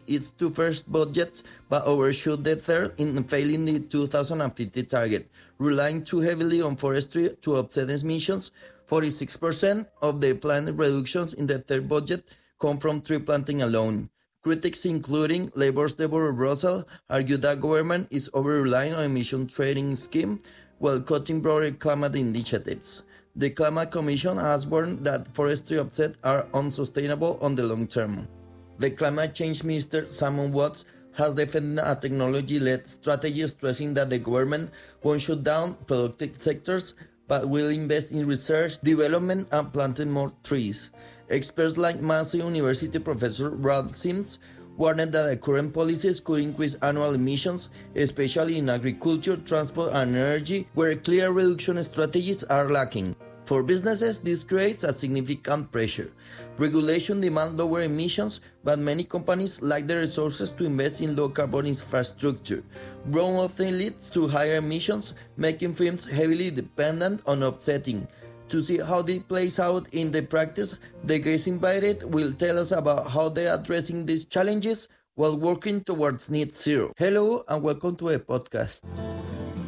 its two first budgets but overshot the third in failing the 2050 target, relying too heavily on forestry to offset emissions. 46% of the planned reductions in the third budget come from tree planting alone. Critics, including Labour's Deborah Russell, argue that government is over-relying on emission trading scheme while cutting broader climate initiatives. The Climate Commission has warned that forestry offsets are unsustainable on the long term. The Climate Change Minister, Simon Watts, has defended a technology-led strategy, stressing that the government won't shut down productive sectors but will invest in research, development, and planting more trees. Experts like Massey University professor Ralph Sims warned that the current policies could increase annual emissions, especially in agriculture, transport, and energy, where clear reduction strategies are lacking. For businesses, this creates a significant pressure. Regulation demands lower emissions, but many companies lack the resources to invest in low-carbon infrastructure. Growth often leads to higher emissions, making firms heavily dependent on offsetting. To see how this plays out in the practice, the guest invited will tell us about how they are addressing these challenges while working towards net zero. Hello and welcome to the podcast.